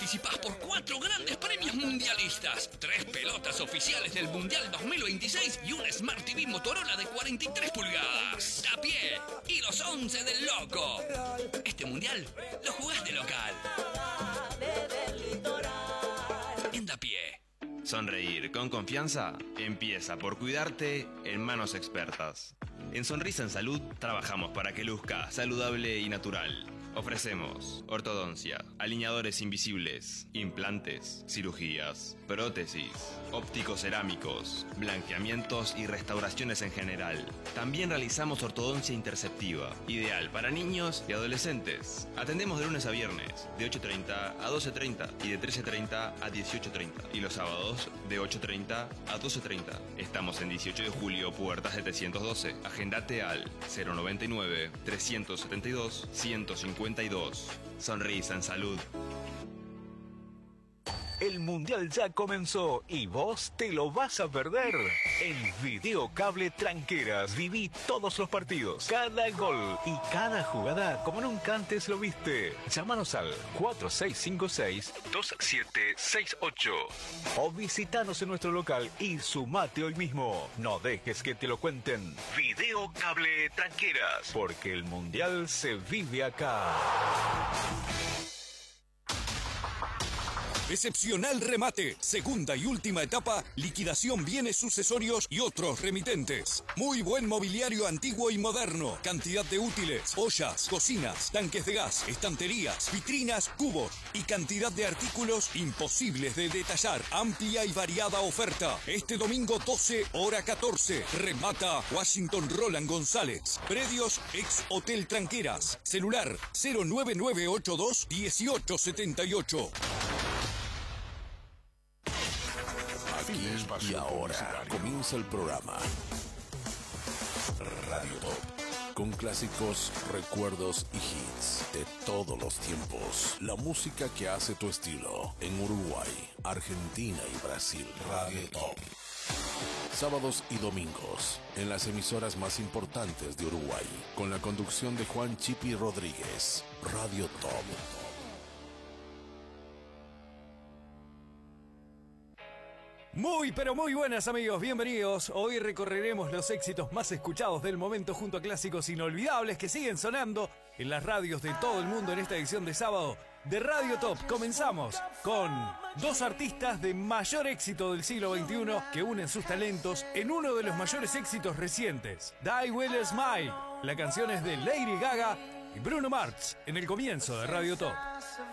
participás por 4 grandes premios mundialistas, 3 pelotas oficiales del Mundial 2026 y un Smart TV Motorola de 43 pulgadas. Da pie y los 11 del loco. Este mundial lo jugás de local. En Da pie. Sonreír con confianza empieza por cuidarte en manos expertas. En Sonrisa en Salud trabajamos para que luzca saludable y natural. Ofrecemos ortodoncia, alineadores invisibles, implantes, cirugías, prótesis, ópticos cerámicos, blanqueamientos y restauraciones en general. También realizamos ortodoncia interceptiva, ideal para niños y adolescentes. Atendemos de lunes a viernes, de 8:30 a 12:30 y de 13:30 a 18:30. Y los sábados, de 8:30 a 12:30. Estamos en 18 de julio, puerta 712. Agendate al 099-372-152. Sonrisa en Salud. El Mundial ya comenzó y vos te lo vas a perder. En Videocable Tranqueras viví todos los partidos, cada gol y cada jugada como nunca antes lo viste. Llámanos al 4656-2768 o visitanos en nuestro local y sumate hoy mismo. No dejes que te lo cuenten. Videocable Tranqueras, porque el Mundial se vive acá. Excepcional remate, segunda y última etapa, liquidación bienes sucesorios y otros remitentes. Muy buen mobiliario antiguo y moderno, cantidad de útiles, ollas, cocinas, tanques de gas, estanterías, vitrinas, cubos y cantidad de artículos imposibles de detallar. Amplia y variada oferta. Este domingo 12, hora 14, remata Washington Roland González. Predios ex Hotel Tranqueras. Celular 09982 1878. Y ahora comienza el programa Radio Top, con clásicos, recuerdos y hits de todos los tiempos. La música que hace tu estilo en Uruguay, Argentina y Brasil. Radio Top. Sábados y domingos en las emisoras más importantes de Uruguay, con la conducción de Juan Chipi Rodríguez. Radio Top. Muy pero muy buenas amigos, bienvenidos. Hoy recorreremos los éxitos más escuchados del momento junto a clásicos inolvidables que siguen sonando en las radios de todo el mundo en esta edición de sábado de Radio Top. Comenzamos con 2 artistas de mayor éxito del siglo XXI que unen sus talentos en uno de los mayores éxitos recientes. Die Will Smile, la canción es de Lady Gaga y Bruno Mars en el comienzo de Radio Top.